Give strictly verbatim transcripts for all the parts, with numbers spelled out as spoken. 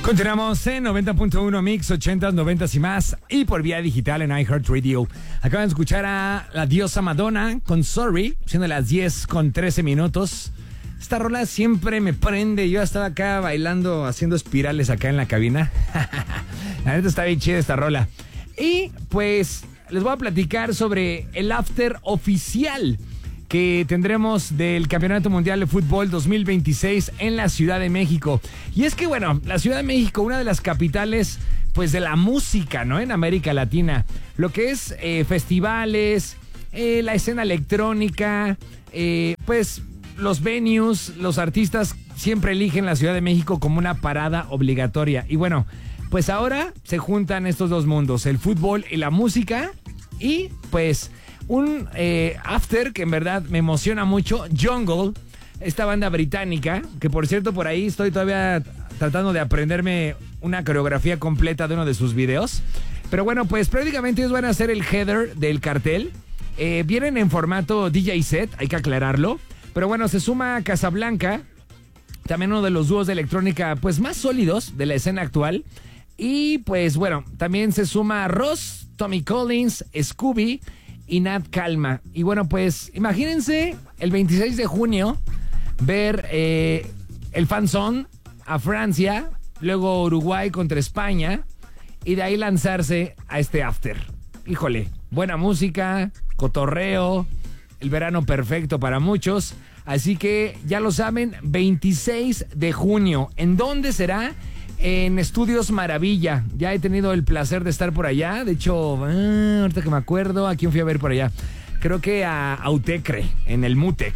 Continuamos en noventa punto uno Mix, ochentas, noventas y más, y por vía digital en iHeartRadio. Acaban de escuchar a la diosa Madonna con Sorry, siendo las diez con trece minutos. Esta rola siempre me prende. Yo estaba acá bailando, haciendo espirales acá en la cabina. La neta está bien chida esta rola. Y pues les voy a platicar sobre el after oficial que tendremos del Campeonato Mundial de Fútbol dos mil veintiséis en la Ciudad de México. Y es que, bueno, la Ciudad de México, una de las capitales, pues, de la música, ¿no? En América Latina. Lo que es eh, festivales, eh, la escena electrónica, eh, pues, los venues, los artistas siempre eligen la Ciudad de México como una parada obligatoria. Y bueno, pues ahora se juntan estos dos mundos, el fútbol y la música. Y, pues, un eh, after que en verdad me emociona mucho, Jungle, esta banda británica, que por cierto por ahí estoy todavía tratando de aprenderme una coreografía completa de uno de sus videos. Pero bueno, pues prácticamente ellos van a hacer el header del cartel. Eh, vienen en formato D J set, hay que aclararlo. Pero bueno, se suma Casablanca, también uno de los dúos de electrónica pues más sólidos de la escena actual. Y pues bueno, también se suma Ross, Tommy Collins, Scooby y Nat Calma. Y bueno, pues imagínense el veintiséis de junio ver eh, el fanzón a Francia, luego Uruguay contra España, y de ahí lanzarse a este after. Híjole, buena música, cotorreo, el verano perfecto para muchos. Así que ya lo saben, veintiséis de junio. ¿En dónde será? En Estudios Maravilla. Ya he tenido el placer de estar por allá. De hecho, ah, ahorita que me acuerdo, ¿a quién fui a ver por allá? Creo que a Autecre, en el Mutec.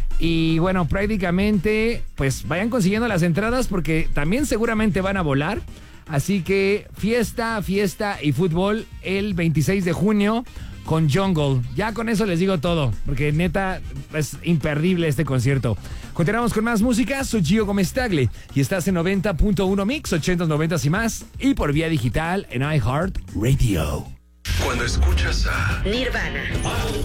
Y bueno, prácticamente, pues vayan consiguiendo las entradas porque también seguramente van a volar. Así que fiesta, fiesta y fútbol el veintiséis de junio con Jungle. Ya con eso les digo todo, porque neta es imperdible este concierto. Continuamos con más música. Soy Gio Gómez Tagle y estás en noventa punto uno Mix, ochentas, noventas y más, y por vía digital en iHeartRadio. Cuando escuchas a Nirvana,